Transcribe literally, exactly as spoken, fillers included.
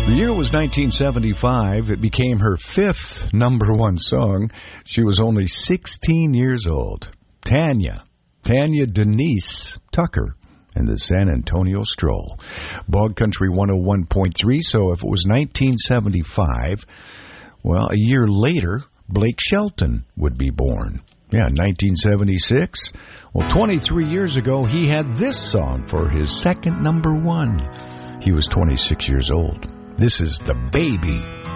The year was nineteen seventy-five. It became her fifth number one song. She was only sixteen years old. Tanya, Tanya Denise Tucker and the San Antonio Stroll. Bog Country one oh one point three, so if it was nineteen seventy-five, well, a year later, Blake Shelton would be born. Yeah, nineteen seventy-six. Well, twenty-three years ago, he had this song for his second number one. He was twenty-six years old. This is The Baby.